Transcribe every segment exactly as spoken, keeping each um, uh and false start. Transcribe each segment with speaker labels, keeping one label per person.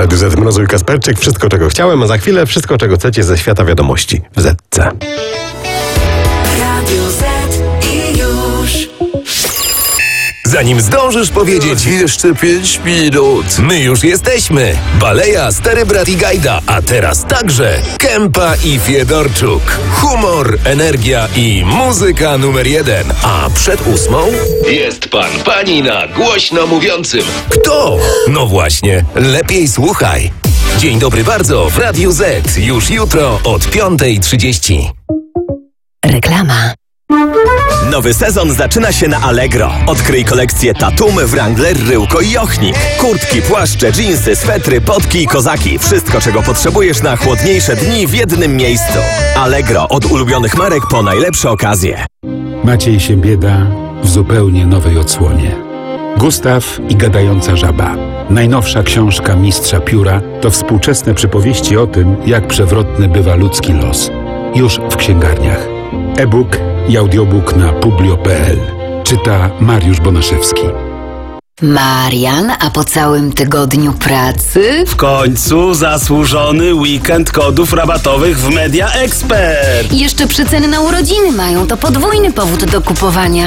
Speaker 1: Radiu Z, Mrozu i Kasperczyk. Wszystko, czego chciałem, a za chwilę wszystko, czego chcecie ze świata wiadomości w Zetce.
Speaker 2: Radio Z i już.
Speaker 3: Zanim zdążysz powiedzieć
Speaker 4: Jeszcze pięć minut.
Speaker 3: my już jesteśmy. Baleja, Stary Brat i Gajda, a teraz także Kępa i Fiedorczuk. Humor, energia i muzyka numer jeden. A przed ósmą jest pan, pani na głośno mówiącym. Kto? No właśnie, lepiej słuchaj. Dzień dobry bardzo w Radiu Z. Już jutro od piątej trzydzieści.
Speaker 2: Reklama.
Speaker 5: Nowy sezon zaczyna się na Allegro. Odkryj kolekcję Tatum, Wrangler, Ryłko i Ochnik. Kurtki, płaszcze, dżinsy, swetry, potki i kozaki. Wszystko, czego potrzebujesz na chłodniejsze dni w jednym miejscu. Allegro. Od ulubionych marek po najlepsze okazje.
Speaker 6: Maciej Siembieda w zupełnie nowej odsłonie. Gustaw i gadająca żaba. Najnowsza książka mistrza pióra to współczesne przypowieści o tym, jak przewrotny bywa ludzki los. Już w księgarniach. E-book i audiobook na publio kropka p l. Czyta Mariusz Bonaszewski.
Speaker 7: Marian, a po całym tygodniu pracy?
Speaker 8: W końcu zasłużony weekend kodów rabatowych w Media Expert.
Speaker 7: Jeszcze przeceny na urodziny mają, to podwójny powód do kupowania.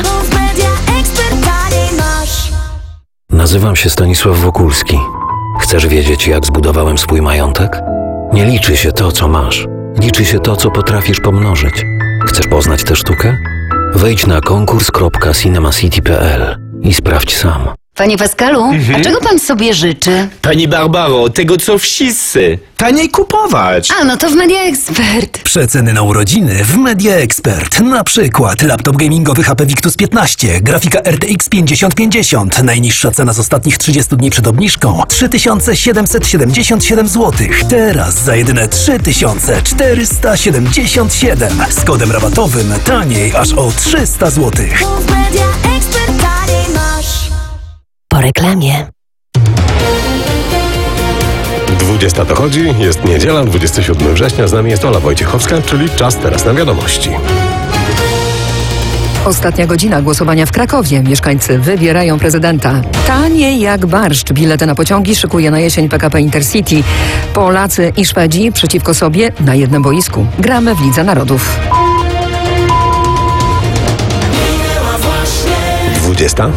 Speaker 9: Nazywam się Stanisław Wokulski. Chcesz wiedzieć, jak zbudowałem swój majątek? Nie liczy się to, co masz. Liczy się to, co potrafisz pomnożyć. Chcesz poznać tę sztukę? Wejdź na konkurs kropka cinemacity kropka p l i sprawdź sam.
Speaker 7: Panie Pascalu,
Speaker 8: Mhm.
Speaker 7: a czego pan sobie życzy?
Speaker 8: Pani Barbaro, tego co wszyscy. Taniej kupować.
Speaker 7: A, no to w Media Expert.
Speaker 10: Przeceny na urodziny w Media Expert. Na przykład laptop gamingowy H P Victus piętnaście, grafika R T X pięćdziesiąt pięćdziesiąt. Najniższa cena z ostatnich trzydziestu dni przed obniżką trzy tysiące siedemset siedemdziesiąt siedem złotych. Teraz za jedyne trzy tysiące czterysta siedemdziesiąt siedem. Z kodem rabatowym taniej aż o trzysta złotych.
Speaker 2: Po reklamie.
Speaker 1: dwudziesta dochodzi, jest niedziela, dwudziestego siódmego września. Z nami jest Ola Wojciechowska, czyli czas teraz na wiadomości.
Speaker 11: Ostatnia godzina głosowania w Krakowie. Mieszkańcy wybierają prezydenta. Tanie jak barszcz. Bilety na pociągi szykuje na jesień P K P Intercity. Polacy i Szwedzi przeciwko sobie na jednym boisku. Gramy w Lidze Narodów.
Speaker 1: dwudziesta.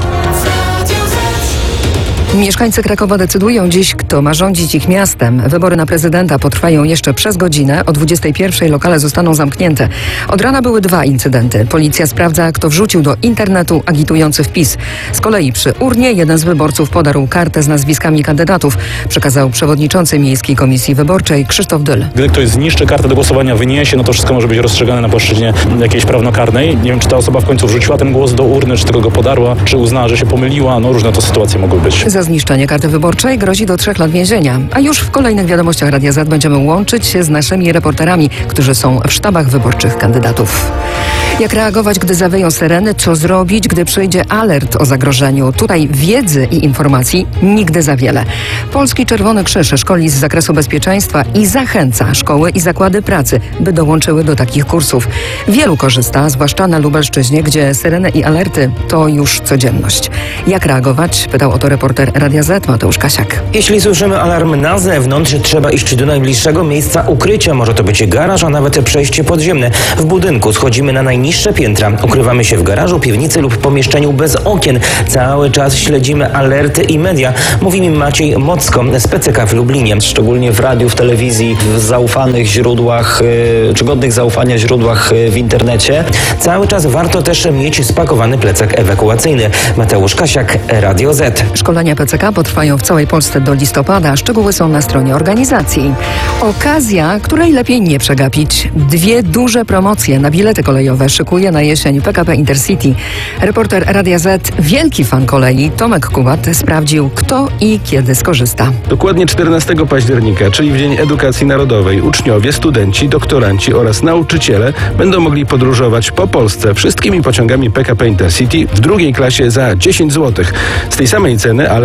Speaker 11: Mieszkańcy Krakowa decydują dziś, kto ma rządzić ich miastem. Wybory na prezydenta potrwają jeszcze przez godzinę. O dwudziestej pierwszej lokale zostaną zamknięte. Od rana były dwa incydenty. Policja sprawdza, kto wrzucił do internetu agitujący wpis. Z kolei przy urnie jeden z wyborców podarł kartę z nazwiskami kandydatów, przekazał przewodniczący Miejskiej Komisji Wyborczej Krzysztof Dyl.
Speaker 12: Gdy ktoś zniszczy kartę do głosowania, wyniesie, no to wszystko może być rozstrzygane na płaszczyźnie jakiejś prawnokarnej. Nie wiem, czy ta osoba w końcu wrzuciła ten głos do urny, czy tylko go podarła, czy uznała, że się pomyliła. No różne to sytuacje mogły być.
Speaker 11: Za zniszczenie karty wyborczej grozi do trzech lat więzienia. A już w kolejnych wiadomościach Radia Z będziemy łączyć się z naszymi reporterami, którzy są w sztabach wyborczych kandydatów. Jak reagować, gdy zawyją syreny? Co zrobić, gdy przyjdzie alert o zagrożeniu? Tutaj wiedzy i informacji nigdy za wiele. Polski Czerwony Krzyż szkoli z zakresu bezpieczeństwa i zachęca szkoły i zakłady pracy, by dołączyły do takich kursów. Wielu korzysta, zwłaszcza na Lubelszczyźnie, gdzie syreny i alerty to już codzienność. Jak reagować? Pytał o to reporter Radia Z Mateusz Kasiak.
Speaker 13: Jeśli słyszymy alarm na zewnątrz, trzeba iść do najbliższego miejsca ukrycia. Może to być garaż, a nawet przejście podziemne. W budynku schodzimy na najniższe piętra. Ukrywamy się w garażu, piwnicy lub pomieszczeniu bez okien. Cały czas śledzimy alerty i media. Mówi mi Maciej Mocko z P C K w Lublinie.
Speaker 14: Szczególnie w radiu, w telewizji, w zaufanych źródłach, yy, czy godnych zaufania źródłach yy, w internecie.
Speaker 13: Cały czas warto też mieć spakowany plecak ewakuacyjny. Mateusz Kasiak, Radio Z.
Speaker 11: Szkolenia P C K potrwają w całej Polsce do listopada. Szczegóły są na stronie organizacji. Okazja, której lepiej nie przegapić. Dwie duże promocje na bilety kolejowe szykuje na jesień P K P Intercity. Reporter Radia Z, wielki fan kolei, Tomek Kubat, sprawdził, kto i kiedy skorzysta.
Speaker 15: Dokładnie czternastego października, czyli w Dzień Edukacji Narodowej, uczniowie, studenci, doktoranci oraz nauczyciele będą mogli podróżować po Polsce wszystkimi pociągami P K P Intercity w drugiej klasie za dziesięć złotych. Z tej samej ceny, ale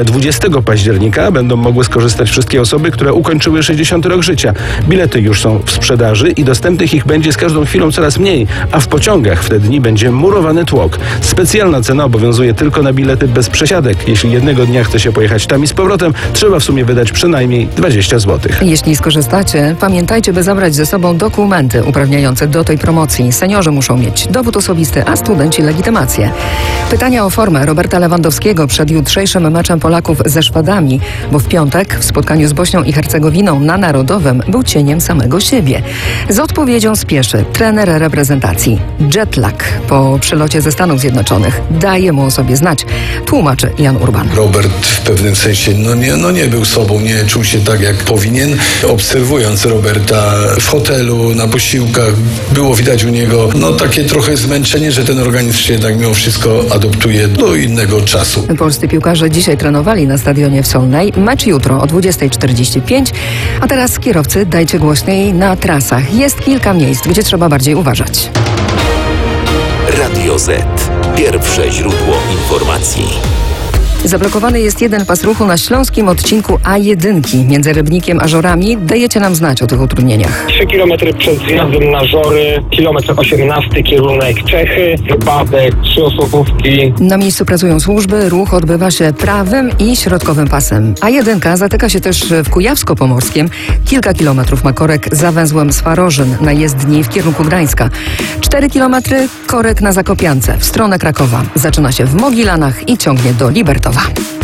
Speaker 15: ale dwudziestego października będą mogły skorzystać wszystkie osoby, które ukończyły sześćdziesiąty rok życia. Bilety już są w sprzedaży i dostępnych ich będzie z każdą chwilą coraz mniej, a w pociągach w te dni będzie murowany tłok. Specjalna cena obowiązuje tylko na bilety bez przesiadek. Jeśli jednego dnia chce się pojechać tam i z powrotem, trzeba w sumie wydać przynajmniej dwadzieścia złotych.
Speaker 11: Jeśli skorzystacie, pamiętajcie, by zabrać ze sobą dokumenty uprawniające do tej promocji. Seniorzy muszą mieć dowód osobisty, a studenci legitymację. Pytania o formę Roberta Lewandowskiego przed jutrzejszym meczem Polaków ze Szwedami, bo w piątek w spotkaniu z Bośnią i Hercegowiną na Narodowym był cieniem samego siebie. Z odpowiedzią spieszy trener reprezentacji. Jetlag po przylocie ze Stanów Zjednoczonych daje mu o sobie znać, tłumaczy Jan Urban.
Speaker 16: Robert w pewnym sensie no nie, no nie był sobą, nie czuł się tak jak powinien. Obserwując Roberta w hotelu, na posiłkach, było widać u niego no takie trochę zmęczenie, że ten organizm się jednak mimo wszystko adoptuje do innego czasu.
Speaker 11: Polscy piłkarze dzisiaj trenowali na stadionie w Solnej. Mecz jutro o dwudziesta czterdzieści pięć. A teraz kierowcy, dajcie głośniej na trasach. Jest kilka miejsc, gdzie trzeba bardziej uważać.
Speaker 3: Radio Z. Pierwsze źródło informacji.
Speaker 11: Zablokowany jest jeden pas ruchu na śląskim odcinku A jeden między Rybnikiem a Żorami. Dajecie nam znać o tych utrudnieniach.
Speaker 17: trzy kilometry przed zjazdem na Żory, kilometr osiemnasty, kierunek Czechy, wypadek, trzy osobówki.
Speaker 11: Na miejscu pracują służby, ruch odbywa się prawym i środkowym pasem. A jeden zatyka się też w Kujawsko-Pomorskiem. Kilka kilometrów ma korek za węzłem Swarożyn na jezdni w kierunku Gdańska. Cztery kilometry korek na Zakopiance w stronę Krakowa. Zaczyna się w Mogilanach i ciągnie do Libertowa.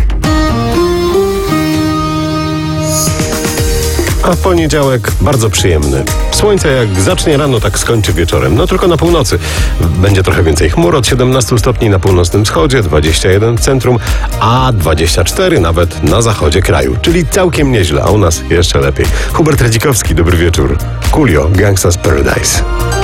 Speaker 1: A poniedziałek bardzo przyjemny. Słońce jak zacznie rano, tak skończy wieczorem. No tylko na północy. Będzie trochę więcej chmur, od siedemnastu stopni na północnym wschodzie, dwadzieścia jeden w centrum, a dwadzieścia cztery nawet na zachodzie kraju. Czyli całkiem nieźle, a u nas jeszcze lepiej. Hubert Radzikowski, dobry wieczór. Coolio, Gangsta's Paradise.